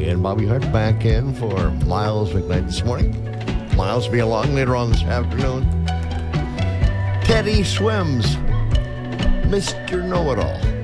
and Bobby Hart back in for Miles McKnight this morning. Miles will be along later on this afternoon. Teddy Swims, Mr. Know-It-All.